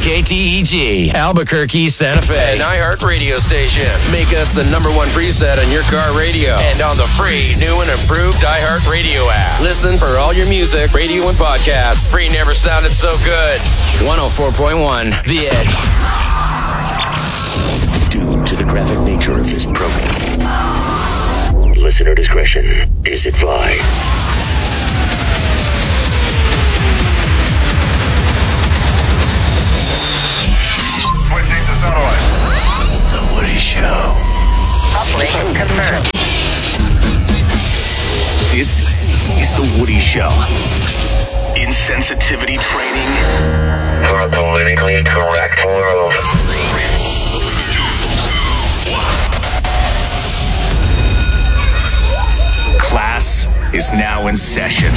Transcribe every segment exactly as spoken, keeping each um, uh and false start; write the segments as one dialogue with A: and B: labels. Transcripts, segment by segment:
A: K T E G, Albuquerque, Santa Fe.
B: An iHeart radio station. Make us the number one preset on your car radio. And on the free, new and improved iHeart radio app. Listen for all your music, radio, and podcasts. Free never sounded so good.
A: one oh four point one, The Edge.
C: Due to the graphic nature of this program, listener discretion is advised.
D: Switching to satellite.
C: The Woody Show.
D: Operation confirmed.
C: This is The Woody Show. Insensitivity training
D: For a politically correct world.
C: Class is now in session.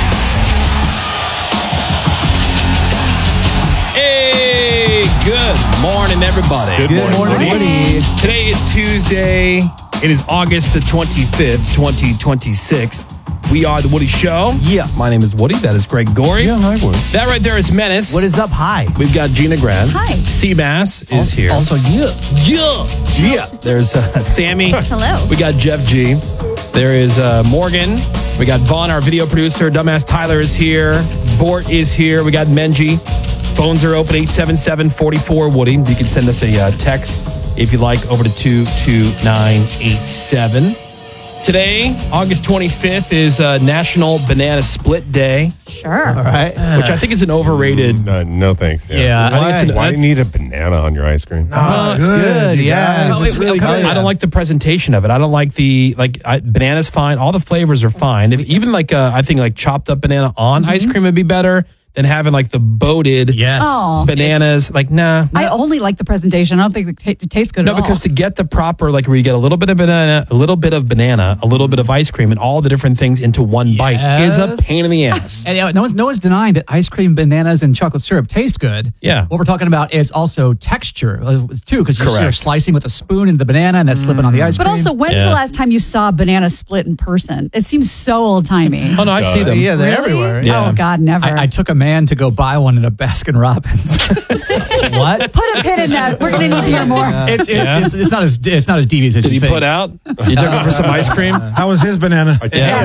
E: Hey, good morning, everybody.
F: Good, Good morning, Woody.
E: Today is Tuesday. It is August the twenty-fifth, twenty twenty-six. We are The Woody Show.
F: Yeah.
E: My name is Woody. That is Greg Gorey.
F: Yeah, hi, Woody.
E: That right there is Menace.
F: What is up? Hi.
E: We've got Gina Grant.
G: Hi.
E: Seabass is here.
F: Also, yeah.
E: Yeah.
F: Yeah.
E: There's uh, Sammy.
G: Hello.
E: We got Jeff G. There is uh, Morgan. We got Vaughn, our video producer. Dumbass Tyler is here. Bort is here. We got Menji. Phones are open, eight seven seven, four four, Woody. You can send us a uh, text if you like over to two two nine eight seven. Today, August twenty-fifth, is uh, National Banana Split Day,
G: Sure.
F: All right.
E: which I think is an overrated...
H: Uh, no thanks. Yeah.
E: Yeah, I think it's an-
H: Why do you need a banana on your ice cream?
F: Oh, it's good. Yeah.
E: No,
F: It's
E: it-
F: really
E: okay,
F: good.
E: I don't like the presentation of it. I don't like the like I, banana's fine. All the flavors are fine. If, even like uh, I think like chopped up banana on ice cream would be better than having like the boated
F: Yes.
G: Oh.
E: bananas. Like nah.
G: I only like the presentation. I don't think it, t- it tastes good
E: No,
G: at all.
E: because to get the proper, like where you get a little bit of banana, a little bit of banana, a little bit of ice cream, and all the different things into one bite is a
F: Yes.
E: pain in the ass.
F: And you know, no one's no one's denying that ice cream, bananas, and chocolate syrup taste good.
E: Yeah.
F: What we're talking about is also texture uh, too, because you're,
E: Correct.
F: you're slicing with a spoon in the banana and that's slipping on the ice
G: But
F: cream.
G: also, when's
E: Yeah.
G: the last time you saw a banana split in person? It seems so old timey.
E: Oh no, I see them.
F: yeah, they're
G: Really?
F: everywhere.
E: Yeah.
G: Oh God, never.
F: I, I took a man to go buy one at a Baskin Robbins. What?
G: Put a pin in that. We're gonna need to hear more.
F: It's, it's, it's it's not as it's not as devious as
E: Did
F: you
E: he
F: think.
E: put out? You took him for some ice cream?
I: How was his banana?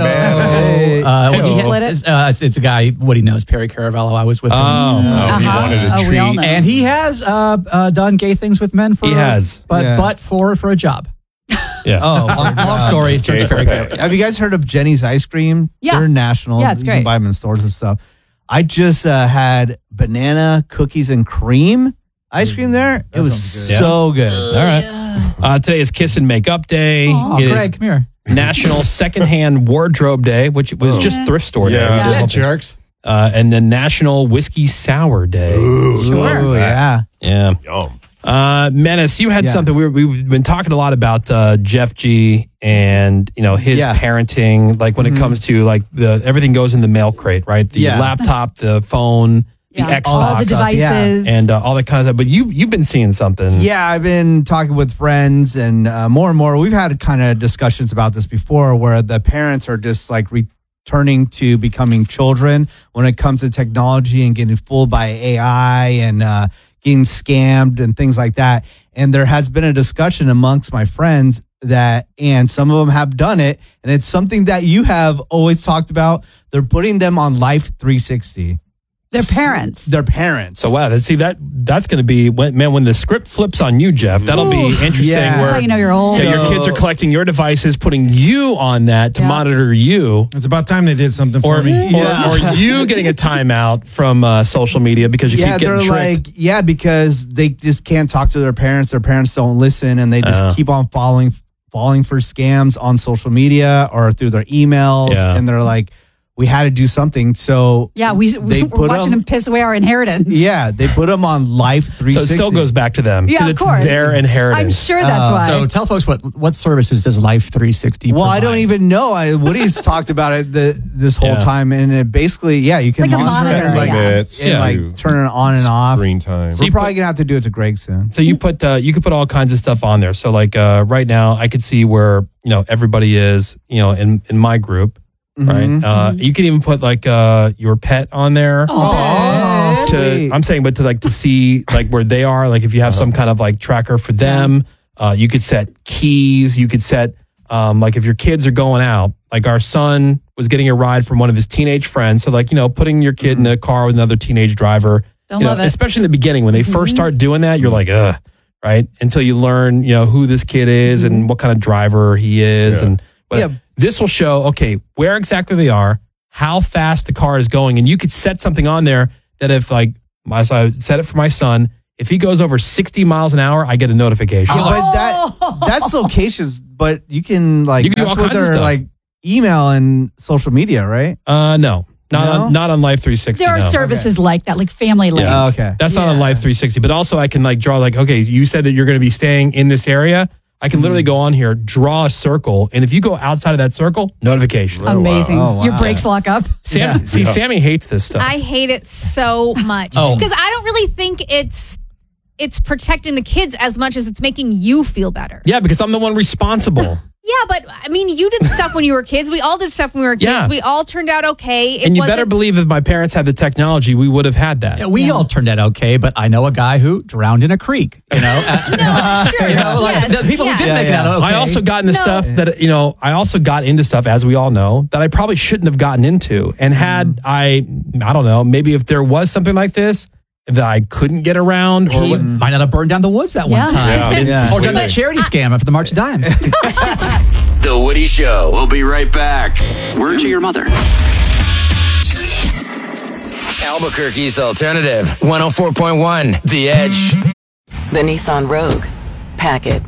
F: Yeah. Uh,
G: Did you
F: well,
G: split it?
F: It's, uh, it's, it's a guy, what he knows, Perry Caravello. I was with him.
E: Oh.
H: Oh, he
G: Uh-huh.
H: wanted a
G: Oh, we all
H: treat.
G: know.
F: And he has uh, uh, done gay things with men for
E: He has.
F: but
I: Yeah.
F: but for for a job.
E: Yeah.
I: Oh,
F: Long, long story.
H: Gay
F: Search
H: for
F: Perry
H: pay.
F: Caravello.
I: have you guys heard of Jenny's ice cream?
G: Yeah.
I: They're national.
G: Yeah, it's
I: You
G: great.
I: can buy them in stores and stuff. I just uh, had banana cookies and cream ice cream there. It was
E: sounds good.
I: so good.
E: All right. Uh, today is Kiss and Makeup Day.
F: Oh,
E: It is
F: Greg, come here.
E: National Secondhand Wardrobe Day, which was
I: Oh.
E: just thrift store day.
H: Yeah.
E: We did
G: Yeah.
E: it.
F: Jerks.
E: Uh, and then National Whiskey Sour Day.
G: Sure.
I: Oh, yeah.
E: Yeah.
H: Yum.
E: Uh, Menace, you had
I: Yeah.
E: something. We were, we've been talking a lot about uh, Jeff G and you know his
I: Yeah.
E: parenting. Like when it comes to like the everything goes in the mail crate, right? The
I: Yeah.
E: laptop, the phone, the
G: Yeah.
E: Xbox,
G: All the devices.
E: and uh, all that kind of stuff. But you you've been seeing something.
I: Yeah, I've been talking with friends and uh, more and more. We've had kind of discussions about this before where the parents are just like returning to becoming children when it comes to technology and getting fooled by A I and uh, getting scammed and things like that. And there has been a discussion amongst my friends that, and some of them have done it, and it's something that you have always talked about. They're putting them on Life three sixty.
G: Their parents.
I: Their parents.
E: So wow, that, see that that's going to be when, man when the script flips on you, Jeff. That'll be
G: Ooh.
E: interesting.
I: Yeah.
E: Where
G: That's how you know you're old.
E: yeah, your
I: So-
E: kids are collecting your devices, putting you on that to
G: Yeah.
E: monitor you.
I: It's about time they did something
E: Or,
I: for me.
E: or, or you getting a timeout from uh, social media because you
I: yeah,
E: keep
I: they're
E: getting tricked.
I: like, yeah, because they just can't talk to their parents. Their parents don't listen, and they just
E: Oh.
I: keep on falling, falling for scams on social media or through their emails.
E: Yeah.
I: And they're like, we had to do something. So
G: Yeah, we,
I: They
G: we're
I: put
G: watching
I: them-
G: them piss away our inheritance.
I: yeah, they put them on Life three
E: So it
I: sixty.
E: still goes back to them. 'cause
G: Yeah, of
E: it's
G: course.
E: their inheritance.
G: I'm sure that's
I: Oh.
G: why.
F: So tell folks what what services does Life three sixty
I: Well, I
F: provide?
I: don't even know. I Woody's talked about it the, this whole
E: Yeah.
I: time, and it basically, yeah, you can
G: like a
I: monitor,
G: monitor,
I: it, like,
G: yeah.
H: Minutes
I: and
E: Yeah.
I: like turn it on and off.
H: Screen time.
I: We're probably gonna have to do it to Greg soon.
E: So you put uh, you could put all kinds of stuff on there. So like uh, right now, I could see where you know everybody is. You know, in in my group, right?
I: Mhm.
E: Uh, you could even put like uh, your pet on there.
G: Oh,
I: Oh,
E: to, I'm saying, but to like to see like where they are, like if you have some kind of like tracker for them, uh, you could set keys. You could set um, like if your kids are going out, like our son was getting a ride from one of his teenage friends. So like, you know, putting your kid in a car with another teenage driver,
G: Don't
E: you know,
G: love it.
E: especially in the beginning when they first start doing that, you're like, ugh, right? Until you learn, you know, who this kid is and what kind of driver he is.
H: Yeah.
E: And but
I: Yeah.
E: this will show, okay, where exactly they are, how fast the car is going. And you could set something on there that if like, my, so I set it for my son, if he goes over sixty miles an hour, I get a notification.
I: Yeah, but that that's locations, but you can like
E: You can do
I: mess
E: all
I: with
E: kinds of
I: their
E: stuff.
I: like email and social media, right?
E: Uh, no, not
I: No?
E: on, not on Life three sixty.
G: There are
E: no.
G: services like that, like Family Link.
E: Yeah.
I: Oh, okay.
E: That's not on
G: Yeah.
E: Life three sixty, but also I can like draw like, okay, you said that you're going to be staying in this area. I can literally go on here, draw a circle, and if you go outside of that circle, notification.
G: Amazing.
I: Oh, wow.
G: Your brakes lock up.
E: Sam, see, Sammy hates this stuff.
J: I hate it so much
F: Oh.
J: because I don't really think it's it's protecting the kids as much as it's making you feel better.
E: yeah, because I'm the one responsible.
J: Yeah, but I mean, you did stuff when you were kids. We all did stuff when we were kids.
E: Yeah.
J: We all turned out okay. It
E: and you
J: wasn't-
E: better believe if my parents had the technology, we would have had that.
F: Yeah, we all turned out okay, but I know a guy who drowned in a creek. You know, Uh,
J: No, sure.
F: you know, like
J: yes,
F: the people
J: yeah.
F: who did
I: Yeah,
F: make
I: yeah.
F: that okay.
E: I also got into
J: No.
E: stuff that, you know, I also got into stuff, as we all know, that I probably shouldn't have gotten into. And had I, I don't know, maybe if there was something like this that I couldn't get around or
F: He
E: what,
F: might not have burned down the woods that
G: Yeah.
F: one time.
H: Yeah.
I: Yeah.
F: Or done that charity scam after the March of Dimes.
B: The Woody Show. We'll be right back.
K: Word to your mother.
A: Albuquerque's alternative. one oh four point one The Edge.
K: The Nissan Rogue. Pack it.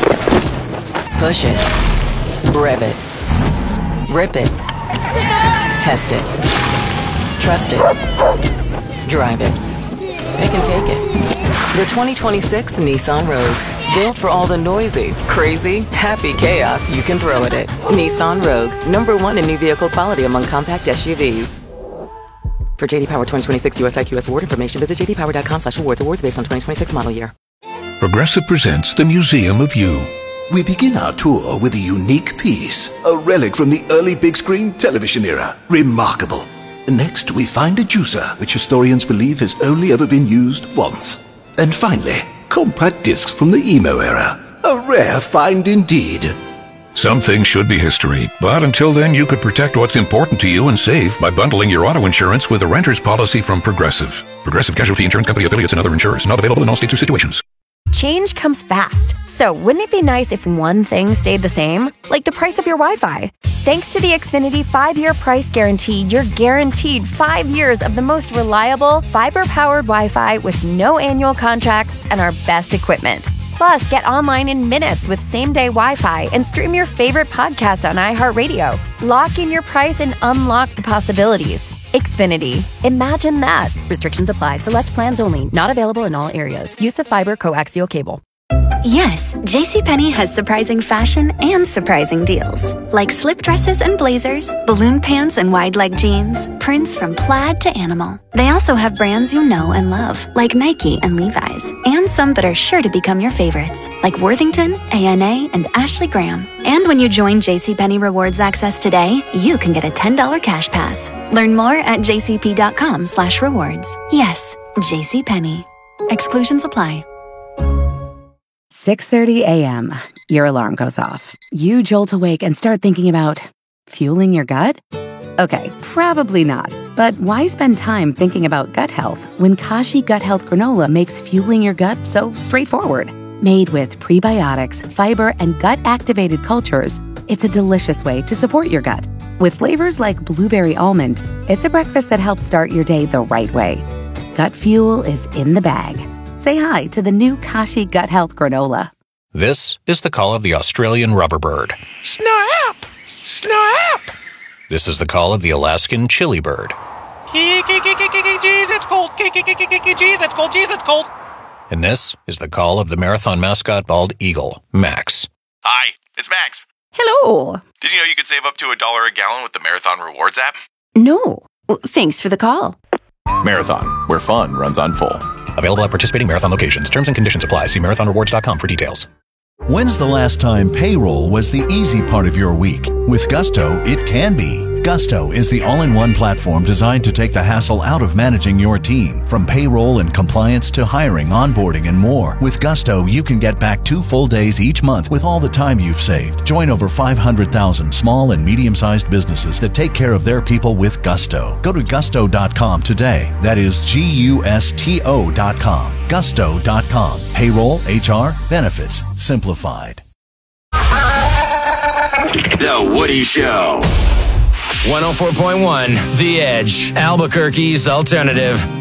K: Push it. Rev it. Rip it. Test it. Trust it. Drive it. Pick and take it. The twenty twenty-six Nissan Rogue. Built for all the noisy, crazy, happy chaos you can throw at it. Nissan Rogue. Number one in new vehicle quality among compact S U Vs. For J D Power twenty twenty-six U S I Q S award information, visit j d power dot com slash awards. Awards based on twenty twenty-six model year.
L: Progressive presents the Museum of You.
M: We begin our tour with a unique piece, a relic from the early big screen television era. Remarkable. Next, we find a juicer, which historians believe has only ever been used once. And finally, compact discs from the emo era. A rare find indeed.
L: Some things should be history, but until then, you could protect what's important to you and save by bundling your auto insurance with a renter's policy from Progressive. Progressive Casualty Insurance Company affiliates and other insurers. Not available in all states or situations.
N: Change comes fast. So wouldn't it be nice if one thing stayed the same? Like the price of your Wi-Fi. Thanks to the Xfinity five-year price guarantee, you're guaranteed five years of the most reliable, fiber-powered Wi-Fi with no annual contracts and our best equipment. Plus, get online in minutes with same-day Wi-Fi and stream your favorite podcast on iHeartRadio. Lock in your price and unlock the possibilities. Xfinity. Imagine that. Restrictions apply. Select plans only. Not available in all areas. Use of fiber coaxial cable.
O: Yes, JCPenney has surprising fashion and surprising deals. Like slip dresses and blazers, balloon pants and wide leg jeans, prints from plaid to animal. They also have brands you know and love, like Nike and Levi's, and some that are sure to become your favorites, like Worthington, A N A, and Ashley Graham. And when you join JCPenney Rewards Access today, you can get a ten dollars cash pass. Learn more at jcp.com slash rewards. Yes, JCPenney. Exclusions apply.
P: six thirty a.m. Your alarm goes off. You jolt awake and start thinking about fueling your gut? Okay, probably not. But why spend time thinking about gut health when Kashi Gut Health Granola makes fueling your gut so straightforward? Made with prebiotics, fiber, and gut-activated cultures, it's a delicious way to support your gut. With flavors like blueberry almond, it's a breakfast that helps start your day the right way. Gut fuel is in the bag. Say hi to the new Kashi Gut Health Granola.
Q: This is the call of the Australian rubber bird.
R: Snap! Snap!
Q: This is the call of the Alaskan chili bird.
R: Jeez, it's cold. Jeez, it's cold. Jeez, it's cold.
Q: And this is the call of the marathon mascot bald eagle, Max.
S: Hi, it's Max.
P: Hello.
S: Did you know you could save up to a dollar a gallon with the Marathon Rewards app?
P: No. Well, thanks for the call.
Q: Marathon, where fun runs on full. Available at participating Marathon locations. Terms and conditions apply. See marathon rewards dot com for details.
T: When's the last time payroll was the easy part of your week? With Gusto, it can be. Gusto is the all-in-one platform designed to take the hassle out of managing your team, from payroll and compliance to hiring, onboarding, and more. With Gusto, you can get back two full days each month with all the time you've saved. Join over five hundred thousand small and medium-sized businesses that take care of their people with Gusto. Go to gusto dot com today. That is G U S T O dot com. gusto dot com. Payroll, H R, benefits, simplified.
B: The Woody Show. one oh four point one The Edge, Albuquerque's alternative.